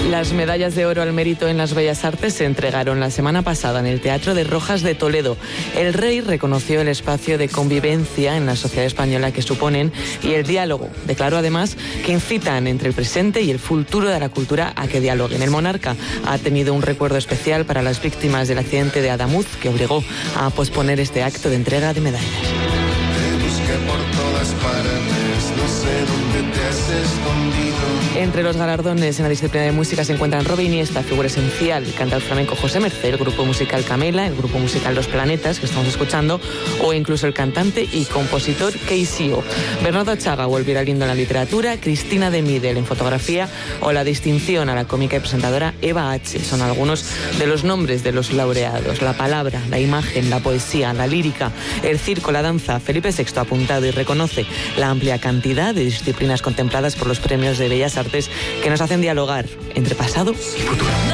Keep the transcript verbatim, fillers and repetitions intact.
Las medallas de oro al mérito en las Bellas Artes se entregaron la semana pasada en el Teatro de Rojas de Toledo. El rey reconoció el espacio de convivencia en la sociedad española que suponen y el diálogo. Declaró además que incitan entre el presente y el futuro de la cultura a que dialoguen. El monarca ha tenido un recuerdo especial para las víctimas del accidente de Adamuz que obligó a posponer este acto de entrega de medallas. Te busqué por todas partes, no sé dónde te has escondido. Entre los galardones en la disciplina de música se encuentran Robe Iniesta, figura esencial, el cantante flamenco José Mercé, el grupo musical Camela, el grupo musical Los Planetas, que estamos escuchando, o incluso el cantante y compositor Keisio. Bernardo Chaga o el Viral Lindo en la literatura, Cristina de Midel en fotografía o la distinción a la cómica y presentadora Eva H. Son algunos de los nombres de los laureados. La palabra, la imagen, la poesía, la lírica, el circo, la danza. Felipe sexto ha apuntado y reconoce la amplia cantidad de disciplinas contempladas por los premios de Bellas Artes que nos hacen dialogar entre pasado y futuro.